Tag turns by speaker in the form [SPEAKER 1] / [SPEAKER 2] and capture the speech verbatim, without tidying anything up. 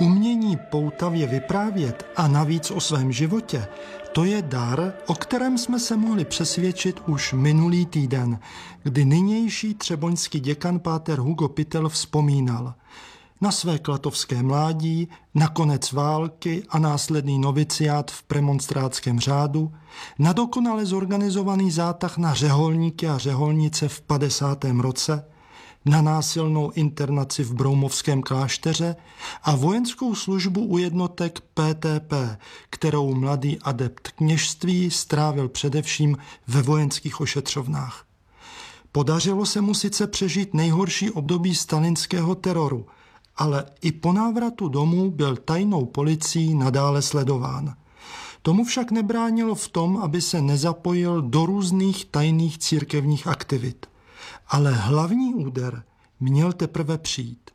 [SPEAKER 1] Umění poutavě vyprávět a navíc o svém životě, to je dar, o kterém jsme se mohli přesvědčit už minulý týden, kdy nynější třeboňský děkan páter Hugo Pytel vzpomínal na své klatovské mládí, na konec války a následný noviciát v premonstrátském řádu, na dokonale zorganizovaný zátah na řeholníky a řeholnice v padesátém roce, na násilnou internaci v Broumovském klášteře a vojenskou službu u jednotek P T P, kterou mladý adept kněžství strávil především ve vojenských ošetřovnách. Podařilo se mu sice přežít nejhorší období stalinského teroru, ale i po návratu domů byl tajnou policií nadále sledován. Tomu však nebránilo v tom, aby se nezapojil do různých tajných církevních aktivit. Ale hlavní úder měl teprve přijít.